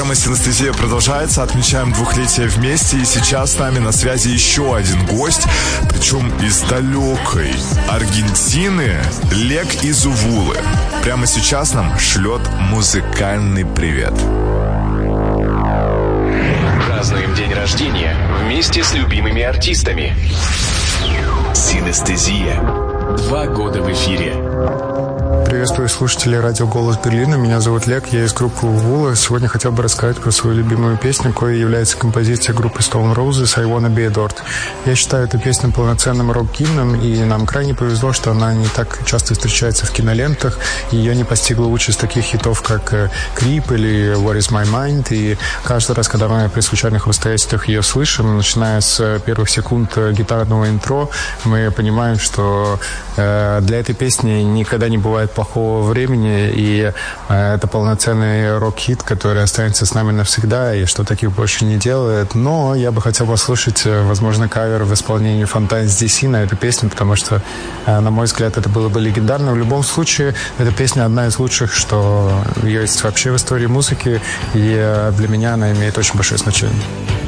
Программа «Синестезия» продолжается. Отмечаем 2-летие вместе. И сейчас с нами на связи еще один гость. Причем из далекой Аргентины. Лек из Увулы. Прямо сейчас нам шлет музыкальный привет. Празднуем день рождения вместе с любимыми артистами. «Синестезия». 2 года в эфире. Приветствую слушателей радио «Голос Берлина». Меня зовут Лек, я из группы Увула. Сегодня хотел бы рассказать про свою любимую песню, которая является композицией группы Stone Roses «I Wanna Be Adored». Я считаю эту песню полноценным рок-гимном, и нам крайне повезло, что она не так часто встречается в кинолентах. Ее не постигла участь таких хитов, как «Creep» или «What Is My Mind». И каждый раз, когда мы при случайных обстоятельствах ее слышим, начиная с первых секунд гитарного интро, мы понимаем, что для этой песни никогда не бывает плохого времени, и это полноценный рок-хит, который останется с нами навсегда, и что таких больше не делает. Но я бы хотел послушать, возможно, кавер в исполнении Fontaine's DC на эту песню, потому что, на мой взгляд, это было бы легендарно. В любом случае, эта песня одна из лучших, что есть вообще в истории музыки, и для меня она имеет очень большое значение.